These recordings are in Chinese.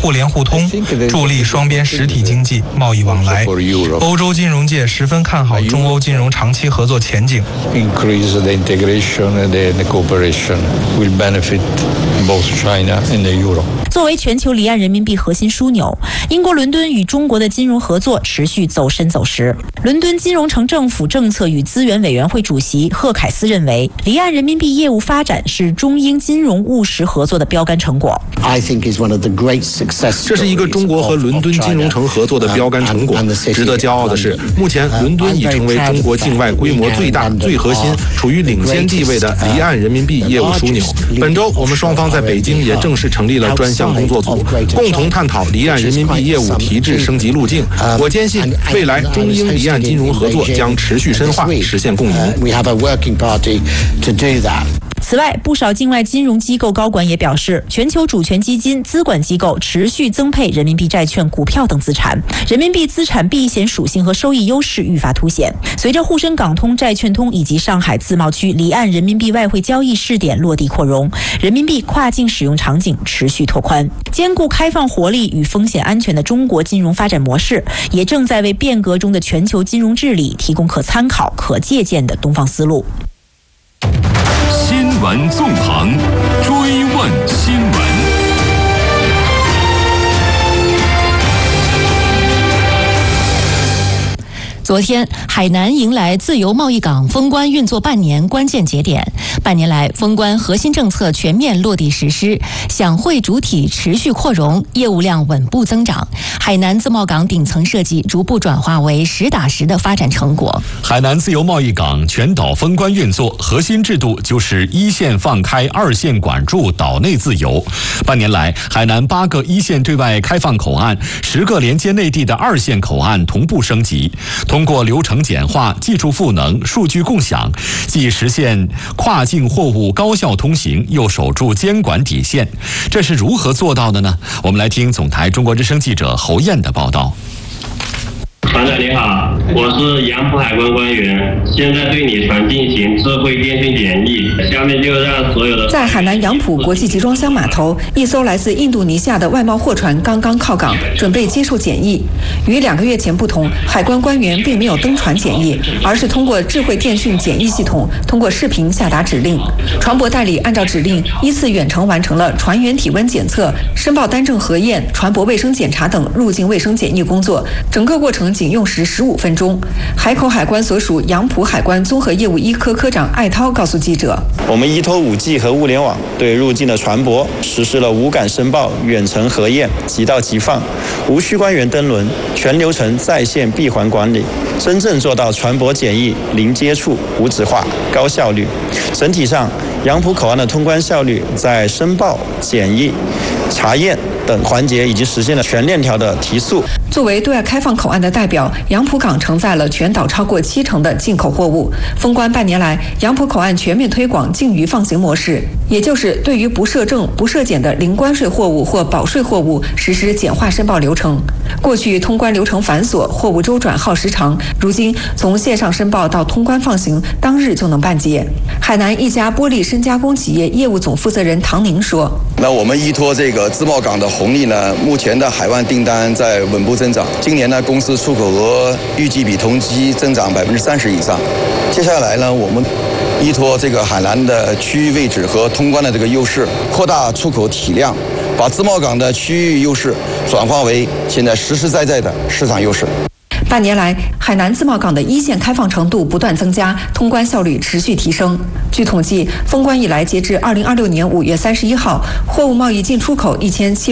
互联互通，助力双边实体经济贸易往来。欧洲金融界十分看好中欧金融长期合作前景。 Increase the integration and the cooperation will benefit both China and the Euro. 作为全球离岸人民币核心枢纽，英国伦敦与中国的金融合作持续走深走实。伦敦金融城政府政策与资源委员会主席贺凯斯认为，离岸人民币业务发展是中英金融务实合作的标杆成果。 这是一个中国和伦敦金融城合作的标杆成果。值得骄傲的是，目前伦敦已成为中国境外规模最大、最核心、处于领先地位的离岸人民币业务枢纽。本周，我们双方在北京也正式成立了专项工作组，共同探讨离岸人民币业务提质升级路径。我坚信，未来中英离岸金融合作将持续深化，实现共赢。 此外，不少境外金融机构高管也表示，全球主权基金、资管机构持续增配人民币债券、股票等资产，人民币资产避险属性和收益优势愈发凸显。随着沪深港通、债券通以及上海自贸区离岸人民币外汇交易试点落地扩容，人民币跨境使用场景持续拓宽。兼顾开放活力与风险安全的中国金融发展模式，也正在为变革中的全球金融治理提供可参考、可借鉴的东方思路。 新闻纵横，追问新闻。 昨天，海南迎来自由贸易港封关运作半年关键节点。半年来，封关核心政策全面落地实施，享会主体持续扩容，业务量稳步增长。海南自贸港顶层设计逐步转化为实打实的发展成果。 海南自由贸易港全岛封关运作，核心制度就是一线放开，二线管住，岛内自由。半年来，海南8个一线对外开放口岸、10个连接内地的2线口岸同步升级。通过流程简化、技术赋能、数据共享，既实现跨境货物高效通行，又守住监管底线。这是如何做到的呢？我们来听总台中国之声记者侯燕的报道。 船长你好，我是杨浦海关官员，现在对你船进行智慧电讯检疫。下面就让所有的在海南杨浦国际集装箱码头，一艘来自印度尼西亚的外贸货船刚刚靠港，准备接受检疫。与2个月前不同，海关官员并没有登船检疫，而是通过智慧电讯检疫系统，通过视频下达指令。船舶代理按照指令依次远程完成了船员体温检测、申报单证核验、船舶卫生检查等入境卫生检疫工作，整个过程仅用时15分钟。海口海关所属杨浦海关综合业务1科科长艾涛告诉记者， 我们依托5G 和物联网，对入境的船舶实施了无感申报、远程核验、即到即放，无需官员登轮，全流程在线闭环管理，真正做到船舶检疫零接触、无纸化、高效率。整体上，杨浦口岸的通关效率在申报、检疫、查验等环节已经实现了全链条的提速。 作为对外开放口岸的代表，杨浦港承载了全岛超过70%的进口货物。封关半年来，杨浦口岸全面推广净鱼放行模式，也就是对于不设证、不设检的零关税货物或保税货物实施简化申报流程。过去通关流程繁琐，货物周转耗时长，如今从线上申报到通关放行，当日就能办结。海南一家玻璃深加工企业业务总负责人唐宁说：“ 那我们依托这个自贸港的红利呢，目前的海外订单在稳步增长。今年呢，公司出口额预计比同期增长30%以上。接下来呢，我们依托这个海南的区域位置和通关的这个优势，扩大出口体量，把自贸港的区域优势转化为现在实实在在的市场优势。” 半年来，海南自贸港的1线开放程度不断增加，通关效率持续提升。据统计，封关以来，截至2026年5月31号，货物贸易进出口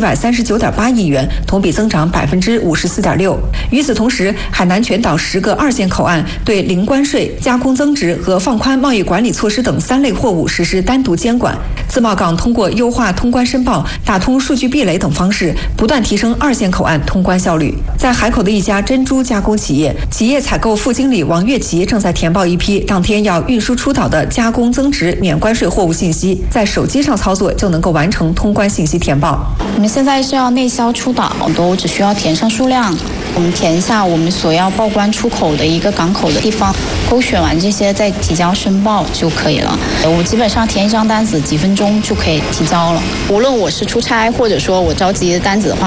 1739.8亿元，同比增长54.6%。与此同时，海南全岛10个2线口岸对零关税、加工增值和放宽贸易管理措施等3类货物实施单独监管。自贸港通过优化通关申报、打通数据壁垒等方式，不断提升2线口岸通关效率。在海口的一家珍珠加工企业采购副经理王月琪正在填报一批当天要运输出岛的加工增值免关税货物信息，在手机上操作就能够完成通关信息填报。 我们现在是要内销出岛，都只需要填上数量，我们填一下我们所要报关出口的一个港口的地方，勾选完这些再提交申报就可以了。我基本上填一张单子几分钟就可以提交了。无论我是出差或者说我着急的单子的话，